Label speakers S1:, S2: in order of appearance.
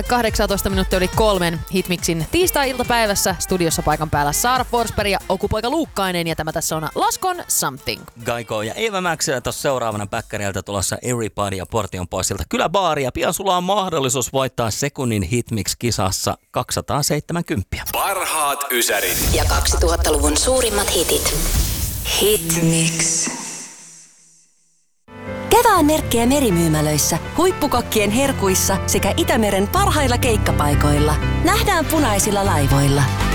S1: 18 minuuttia oli 3 Hitmixin tiistai-iltapäivässä. Studiossa paikan päällä Saara Forsberg ja Okupoika Luukkainen. Ja tämä tässä on Laskon Something.
S2: Gaiko ja Eva Max tuossa seuraavana päkkäreiltä tulossa Everybody ja Portion poissilta Kyläbaari. Ja pian sulla on mahdollisuus voittaa sekunnin Hitmix-kisassa 270.
S3: Parhaat ysärit.
S4: Ja 2000-luvun suurimmat hitit. Hitmix. Kevään merkkejä merimyymälöissä, huippukokkien herkuissa sekä Itämeren parhailla keikkapaikoilla. Nähdään punaisilla laivoilla.